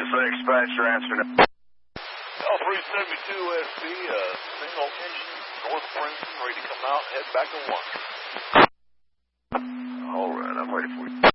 Dispatcher answering. L372SB, single engine, North Princeton, ready to come out, head back to 1. All right, I'm ready for you.